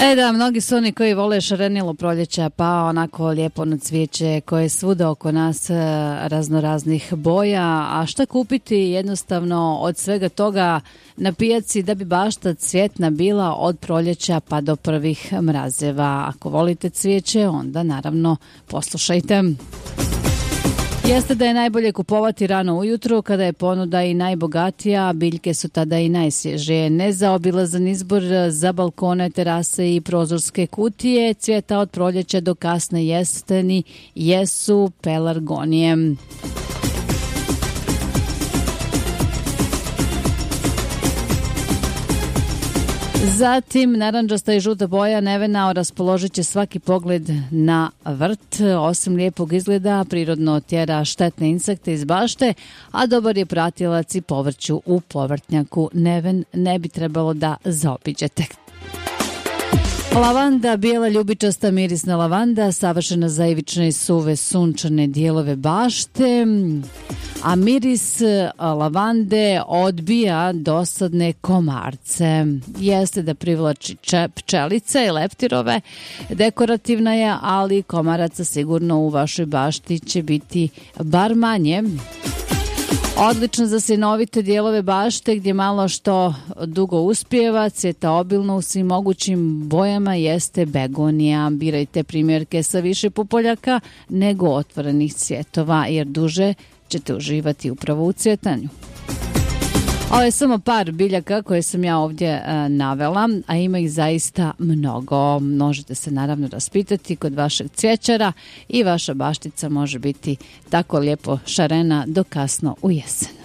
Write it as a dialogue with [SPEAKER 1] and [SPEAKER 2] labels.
[SPEAKER 1] Da, mnogi su oni koji vole šarenilo proljeća, pa onako lijepo na cvijeće koje je svuda oko nas raznoraznih boja. A šta kupiti jednostavno od svega toga na pijaci da bi bašta cvjetna bila od proljeća pa do prvih mrazeva? Ako volite cvijeće, onda naravno poslušajte. Jeste da je najbolje kupovati rano ujutro kada je ponuda i najbogatija, biljke su tada i najsvježije. Nezaobilazan izbor za balkone, terase i prozorske kutije, cvjeta od proljeća do kasne jeseni jesu pelargonije. Zatim, narandžasta i žuta boja nevena raspoložit će svaki pogled na vrt. Osim lijepog izgleda, prirodno tjera štetne insekte iz bašte, a dobar je pratilac i povrću u povrtnjaku. Neven ne bi trebalo da zaobiđete. Lavanda, bijela ljubičasta mirisna lavanda, savršena za ivične i suve sunčane dijelove bašte, a miris lavande odbija dosadne komarce. Jeste da privlači pčelice i leptirove, dekorativna je, ali komaraca sigurno u vašoj bašti će biti bar manje. Odlično za sinovite dijelove bašte gdje malo što dugo uspijeva, cvjeta obilno u svim mogućim bojama jeste begonija. Birajte primjerke sa više pupoljaka nego otvorenih cvjetova jer duže ćete uživati upravo u cvjetanju. Ovo je samo par biljaka koje sam ja ovdje navela, a ima ih zaista mnogo. Možete se naravno raspitati kod vašeg cvjećara i vaša baštica može biti tako lijepo šarena do kasno u jesen.